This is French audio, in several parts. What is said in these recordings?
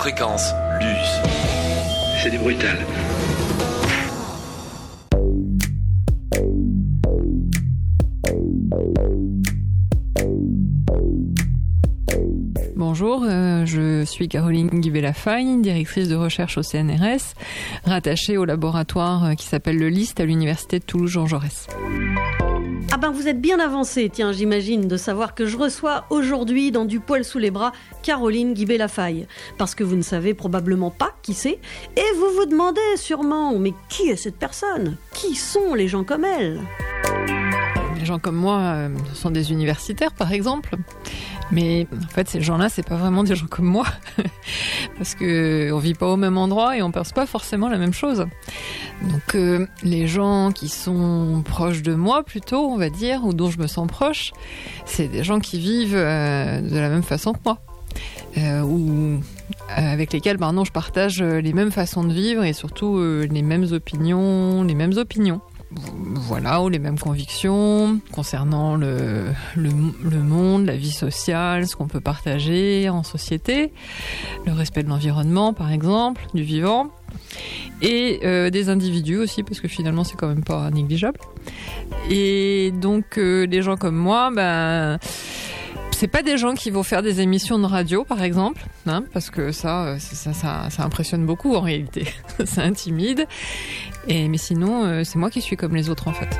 Fréquence Luce. C'est du brutal. Bonjour, je suis Caroline Guibé-Lafaille, directrice de recherche au CNRS, rattachée au laboratoire qui s'appelle le LIST à l'Université de Toulouse-Jean Jaurès. Ah ben vous êtes bien avancé, tiens, j'imagine, de savoir que je reçois aujourd'hui dans Du poil sous les bras Caroline Guibé-Lafaille. Parce que vous ne savez probablement pas qui c'est. Et vous vous demandez sûrement, mais qui est cette personne ? Qui sont les gens comme elle ? Les gens comme moi sont des universitaires, par exemple. Mais en fait, ces gens-là, c'est pas vraiment des gens comme moi. Parce qu'on vit pas au même endroit et on pense pas forcément la même chose. Donc, les gens qui sont proches de moi, plutôt, on va dire, ou dont je me sens proche, c'est des gens qui vivent de la même façon que moi. Ou avec lesquels, je partage les mêmes façons de vivre et surtout les mêmes opinions. Voilà, ou les mêmes convictions concernant le monde, la vie sociale, ce qu'on peut partager en société, le respect de l'environnement, par exemple, du vivant, et des individus aussi, parce que finalement, c'est quand même pas négligeable. Et donc, les gens comme moi, c'est pas des gens qui vont faire des émissions de radio, par exemple, parce que ça impressionne beaucoup en réalité. Ça intimide. Mais sinon, c'est moi qui suis comme les autres en fait.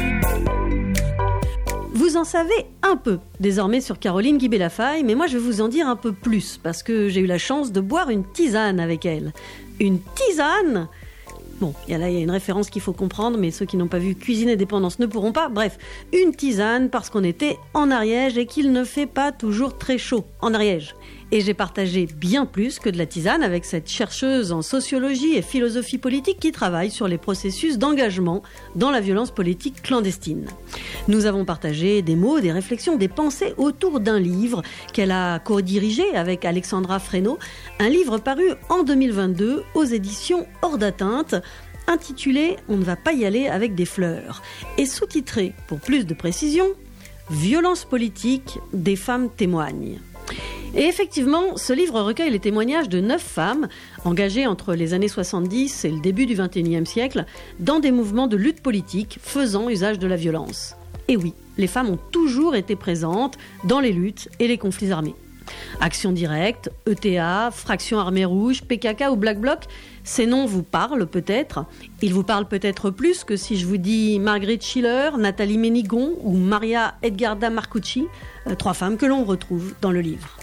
Vous en savez un peu désormais sur Caroline Guibé-Lafaille, mais moi je vais vous en dire un peu plus parce que j'ai eu la chance de boire une tisane avec elle. Une tisane ? Bon, il y a une référence qu'il faut comprendre, mais ceux qui n'ont pas vu Cuisine et Dépendance ne pourront pas. Bref, une tisane parce qu'on était en Ariège et qu'il ne fait pas toujours très chaud en Ariège. Et j'ai partagé bien plus que de la tisane avec cette chercheuse en sociologie et philosophie politique qui travaille sur les processus d'engagement dans la violence politique clandestine. Nous avons partagé des mots, des réflexions, des pensées autour d'un livre qu'elle a co-dirigé avec Alexandra Fresneau, un livre paru en 2022 aux éditions Hors d'atteinte, intitulé « On ne va pas y aller avec des fleurs » et sous-titré, pour plus de précision, « Violence politique, des femmes témoignent ». Et effectivement, ce livre recueille les témoignages de 9 femmes engagées entre les années 70 et le début du XXIe siècle dans des mouvements de lutte politique faisant usage de la violence. Et oui, les femmes ont toujours été présentes dans les luttes et les conflits armés. Action directe, ETA, Fraction Armée Rouge, PKK ou Black Bloc, ces noms vous parlent peut-être. Ils vous parlent peut-être plus que si je vous dis Marguerite Schiller, Nathalie Ménigon ou Maria Edgarda Marcucci, 3 femmes que l'on retrouve dans le livre.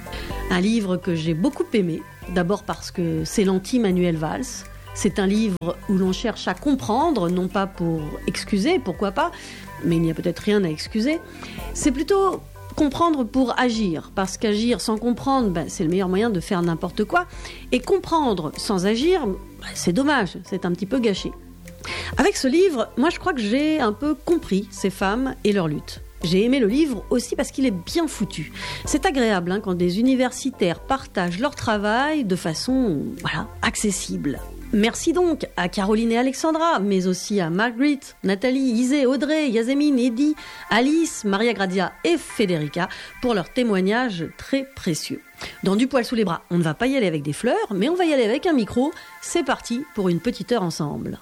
Un livre que j'ai beaucoup aimé, d'abord parce que c'est l'anti-Manuel Valls. C'est un livre où l'on cherche à comprendre, non pas pour excuser, pourquoi pas, mais il n'y a peut-être rien à excuser. C'est plutôt comprendre pour agir, parce qu'agir sans comprendre, c'est le meilleur moyen de faire n'importe quoi. Et comprendre sans agir, c'est dommage, c'est un petit peu gâché. Avec ce livre, moi je crois que j'ai un peu compris ces femmes et leur lutte. J'ai aimé le livre aussi parce qu'il est bien foutu. C'est agréable quand des universitaires partagent leur travail de façon accessible. Merci donc à Caroline et Alexandra, mais aussi à Marguerite, Nathalie, Isée, Audrey, Yazémine, Eddy, Alice, Maria Gradia et Federica pour leurs témoignages très précieux. Dans Du poil sous les bras, on ne va pas y aller avec des fleurs, mais on va y aller avec un micro. C'est parti pour une petite heure ensemble.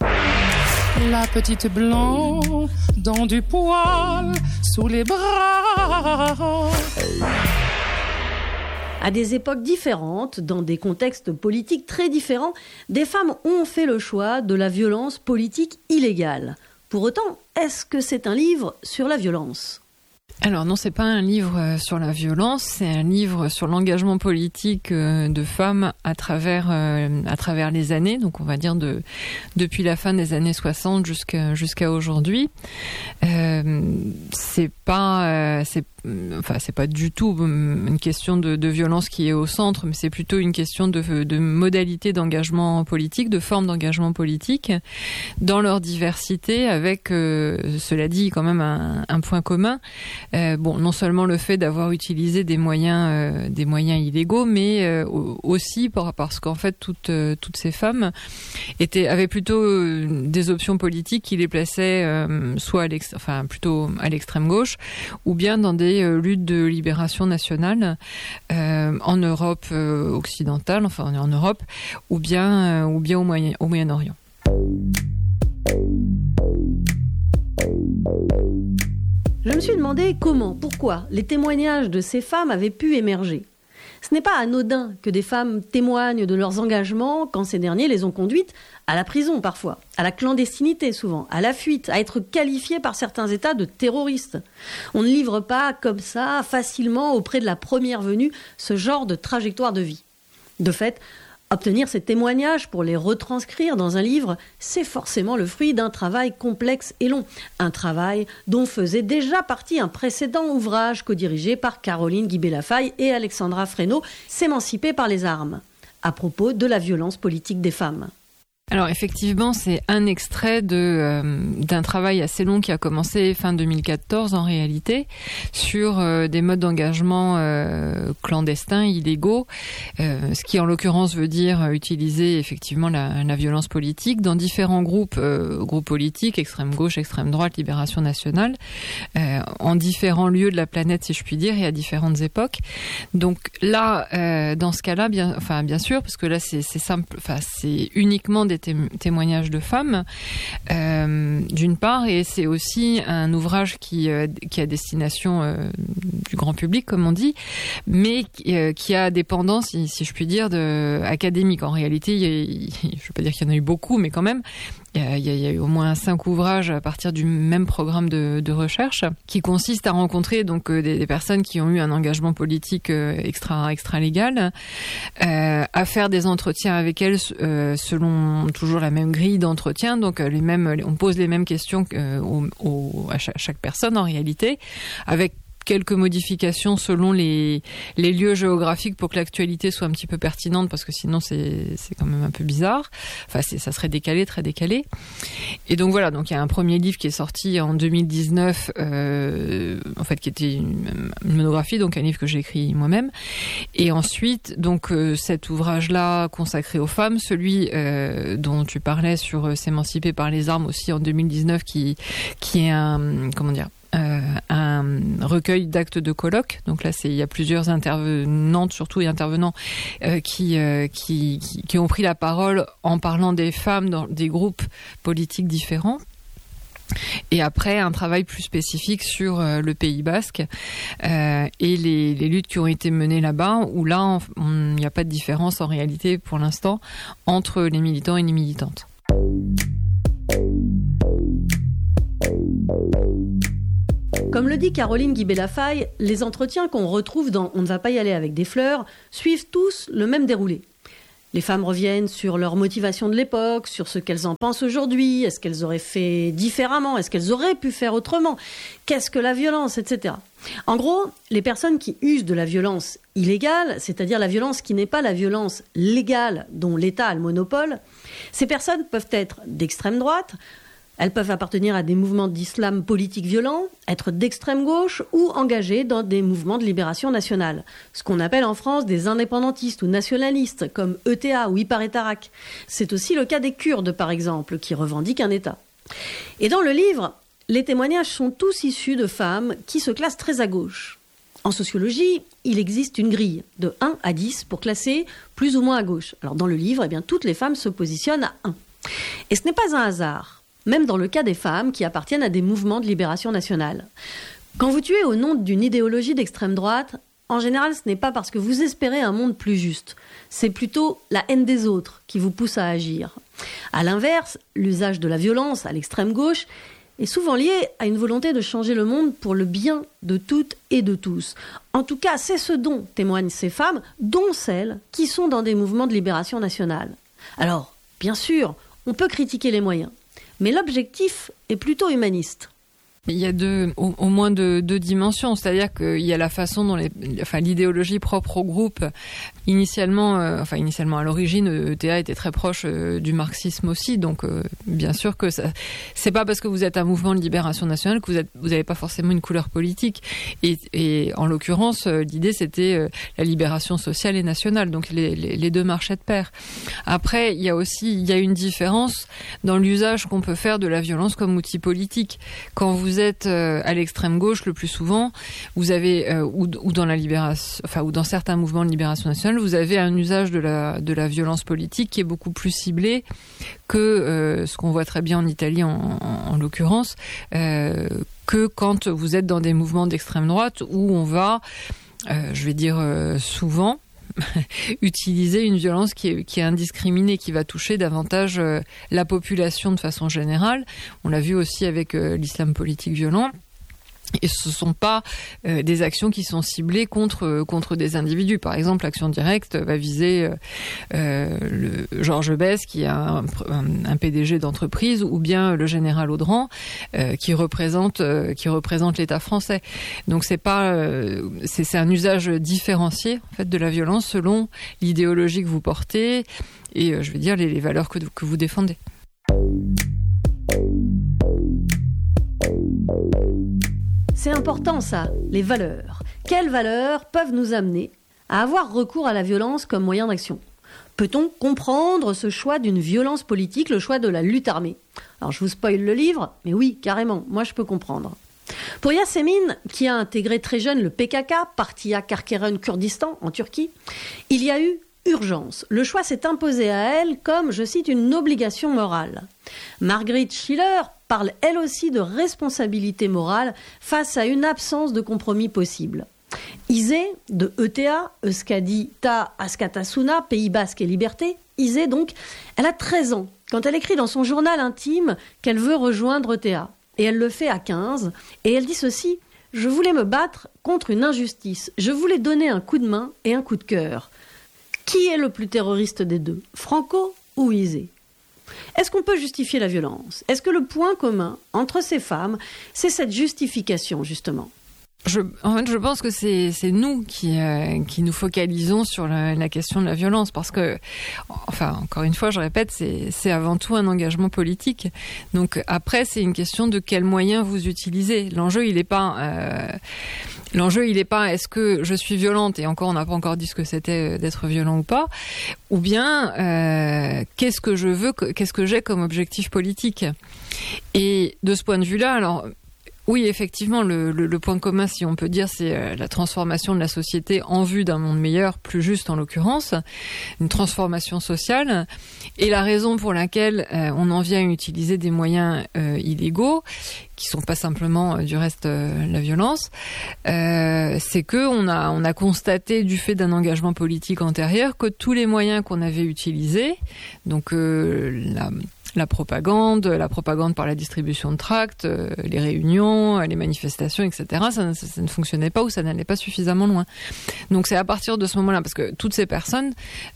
La petite blanc dans du poil sous les bras. À des époques différentes, dans des contextes politiques très différents, des femmes ont fait le choix de la violence politique illégale. Pour autant, est-ce que c'est un livre sur la violence ? Alors non, c'est pas un livre sur la violence, c'est un livre sur l'engagement politique de femmes à travers les années, donc on va dire depuis la fin des années 60 jusqu'à aujourd'hui. C'est pas du tout une question de violence qui est au centre, mais c'est plutôt une question de modalité d'engagement politique, de forme d'engagement politique, dans leur diversité, avec, cela dit, quand même un point commun. Non seulement le fait d'avoir utilisé des moyens illégaux, mais aussi parce qu'en fait toutes ces femmes avaient plutôt des options politiques qui les plaçaient soit plutôt à l'extrême gauche, ou bien dans des des luttes de libération nationale en Europe occidentale, enfin en Europe, ou bien au Moyen-Orient. Je me suis demandé comment, pourquoi les témoignages de ces femmes avaient pu émerger. Ce n'est pas anodin que des femmes témoignent de leurs engagements quand ces derniers les ont conduites à la prison parfois, à la clandestinité souvent, à la fuite, à être qualifiées par certains États de terroristes. On ne livre pas comme ça, facilement, auprès de la première venue, ce genre de trajectoire de vie. De fait, obtenir ces témoignages pour les retranscrire dans un livre, c'est forcément le fruit d'un travail complexe et long. Un travail dont faisait déjà partie un précédent ouvrage co-dirigé par Caroline Guibé-Lafaye et Alexandra Fresno, S'émanciper par les armes, à propos de la violence politique des femmes. Alors effectivement, c'est un extrait d'un travail assez long qui a commencé fin 2014 en réalité, sur des modes d'engagement clandestins, illégaux, ce qui en l'occurrence veut dire utiliser effectivement la violence politique dans différents groupes politiques, extrême gauche, extrême droite, libération nationale, en différents lieux de la planète si je puis dire et à différentes époques. Donc là, dans ce cas-là, bien sûr, parce que là c'est simple, c'est uniquement des témoignages de femmes, d'une part, et c'est aussi un ouvrage qui a destination du grand public, comme on dit, mais qui a dépendance, si je puis dire, académique. En réalité, je ne veux pas dire qu'il y en a eu beaucoup, mais quand même, il y a eu au moins 5 ouvrages à partir du même programme de recherche qui consiste à rencontrer donc des personnes qui ont eu un engagement politique extra-légal, à faire des entretiens avec elles selon toujours la même grille d'entretien, donc on pose les mêmes questions à chaque personne en réalité, avec quelques modifications selon les lieux géographiques pour que l'actualité soit un petit peu pertinente, parce que sinon c'est quand même un peu bizarre. Enfin, ça serait décalé, très décalé. Et donc voilà, donc il y a un premier livre qui est sorti en 2019, en fait qui était une monographie, donc un livre que j'ai écrit moi-même. Et ensuite, donc cet ouvrage-là consacré aux femmes, celui dont tu parlais sur S'émanciper par les armes aussi en 2019, qui est un recueil d'actes de colloque. Donc là, il y a plusieurs intervenantes, surtout et intervenants, qui ont pris la parole en parlant des femmes dans des groupes politiques différents. Et après, un travail plus spécifique sur le Pays Basque et les luttes qui ont été menées là-bas, où là, il n'y a pas de différence en réalité pour l'instant entre les militants et les militantes. Comme le dit Caroline Guibé-Lafaye, les entretiens qu'on retrouve dans « On ne va pas y aller avec des fleurs » suivent tous le même déroulé. Les femmes reviennent sur leur motivation de l'époque, sur ce qu'elles en pensent aujourd'hui, est-ce qu'elles auraient fait différemment, est-ce qu'elles auraient pu faire autrement, qu'est-ce que la violence, etc. En gros, les personnes qui usent de la violence illégale, c'est-à-dire la violence qui n'est pas la violence légale dont l'État a le monopole, ces personnes peuvent être d'extrême droite, elles peuvent appartenir à des mouvements d'islam politique violent, être d'extrême gauche ou engagées dans des mouvements de libération nationale. Ce qu'on appelle en France des indépendantistes ou nationalistes, comme ETA ou Hyparétarac. C'est aussi le cas des Kurdes, par exemple, qui revendiquent un État. Et dans le livre, les témoignages sont tous issus de femmes qui se classent très à gauche. En sociologie, il existe une grille de 1 à 10 pour classer plus ou moins à gauche. Alors dans le livre, toutes les femmes se positionnent à 1. Et ce n'est pas un hasard. Même dans le cas des femmes qui appartiennent à des mouvements de libération nationale. Quand vous tuez au nom d'une idéologie d'extrême droite, en général, ce n'est pas parce que vous espérez un monde plus juste. C'est plutôt la haine des autres qui vous pousse à agir. À l'inverse, l'usage de la violence à l'extrême gauche est souvent lié à une volonté de changer le monde pour le bien de toutes et de tous. En tout cas, c'est ce dont témoignent ces femmes, dont celles qui sont dans des mouvements de libération nationale. Alors, bien sûr, on peut critiquer les moyens. Mais l'objectif est plutôt humaniste. Il y a au moins deux dimensions, c'est-à-dire qu'il y a la façon dont l'idéologie propre au groupe, initialement à l'origine, ETA était très proche du marxisme aussi, donc bien sûr que c'est pas parce que vous êtes un mouvement de libération nationale que vous n'avez pas forcément une couleur politique. Et en l'occurrence, l'idée c'était la libération sociale et nationale, donc les deux marchaient de pair. Après, il y a une différence dans l'usage qu'on peut faire de la violence comme outil politique. Quand vous vous êtes à l'extrême gauche le plus souvent, vous avez ou dans la libération, enfin ou dans certains mouvements de libération nationale, vous avez un usage de la violence politique qui est beaucoup plus ciblé que ce qu'on voit très bien en Italie en l'occurrence, que quand vous êtes dans des mouvements d'extrême droite où on va, je vais dire souvent, utiliser une violence qui est indiscriminée, qui va toucher davantage la population de façon générale. On l'a vu aussi avec l'islam politique violent. Et ce ne sont pas des actions qui sont ciblées contre des individus. Par exemple, l'action directe va viser Georges Besse, qui est un PDG d'entreprise, ou bien le général Audran, qui représente l'État français. Donc c'est un usage différencié en fait de la violence selon l'idéologie que vous portez et je veux dire les valeurs que vous défendez. C'est important ça, les valeurs. Quelles valeurs peuvent nous amener à avoir recours à la violence comme moyen d'action ? Peut-on comprendre ce choix d'une violence politique, le choix de la lutte armée ? Alors je vous spoil le livre, mais oui, carrément, moi je peux comprendre. Pour Yasemin, qui a intégré très jeune le PKK, Partiya Kerkeren Kurdistan en Turquie, il y a eu urgence. Le choix s'est imposé à elle comme, je cite, une obligation morale. Marguerite Schiller parle elle aussi de responsabilité morale face à une absence de compromis possible. Isée, de ETA, Euskadi Ta Askatasuna, Pays Basque et Liberté, Isée donc, elle a 13 ans quand elle écrit dans son journal intime qu'elle veut rejoindre ETA. Et elle le fait à 15, et elle dit ceci: « Je voulais me battre contre une injustice, je voulais donner un coup de main et un coup de cœur. » Qui est le plus terroriste des deux, Franco ou Isée ? Est-ce qu'on peut justifier la violence ? Est-ce que le point commun entre ces femmes, c'est cette justification, justement ? Je pense que c'est nous qui nous focalisons sur la question de la violence, parce que, enfin, encore une fois, je répète, c'est avant tout un engagement politique. Donc après, c'est une question de quels moyens vous utilisez. L'enjeu, il n'est pas est-ce que je suis violente, et encore on n'a pas encore dit ce que c'était d'être violent ou pas, ou bien qu'est-ce que je veux, qu'est-ce que j'ai comme objectif politique. Et de ce point de vue-là, alors oui, effectivement, le point commun, si on peut dire, c'est la transformation de la société en vue d'un monde meilleur, plus juste en l'occurrence, une transformation sociale. Et la raison pour laquelle on en vient à utiliser des moyens illégaux, qui sont pas simplement du reste la violence, c'est que on a constaté du fait d'un engagement politique antérieur que tous les moyens qu'on avait utilisés, donc la propagande par la distribution de tracts, les réunions, les manifestations, etc., ça ne fonctionnait pas ou ça n'allait pas suffisamment loin. Donc c'est à partir de ce moment-là, parce que toutes ces personnes,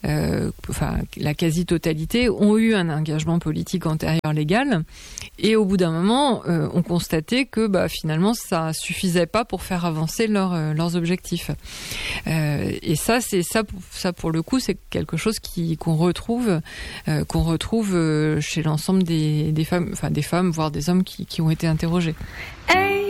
la quasi-totalité, ont eu un engagement politique antérieur légal, et au bout d'un moment, ont constaté que finalement ça suffisait pas pour faire avancer leurs objectifs. Et ça pour le coup, c'est quelque chose qu'on retrouve chez l'ensemble des femmes, voire des hommes qui ont été interrogés. Hey,